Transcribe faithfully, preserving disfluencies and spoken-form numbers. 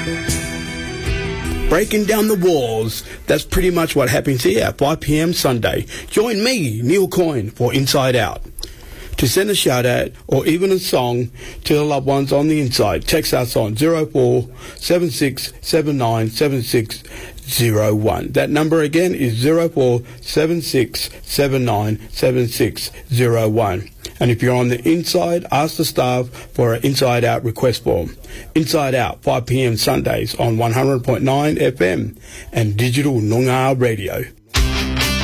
Breaking down the walls. That's pretty much what happens here at five p.m. Sunday. Join me, Neil Coyne, for Inside Out. To send a shout out or even a song to the loved ones on the inside, text us on zero four seven six seven nine seven six zero one. That number again is zero four seven six seven nine seven six zero one. And if you're on the inside, ask the staff for an Inside Out request form. Inside Out, five p.m. Sundays on one hundred point nine F M and Digital Noongar Radio.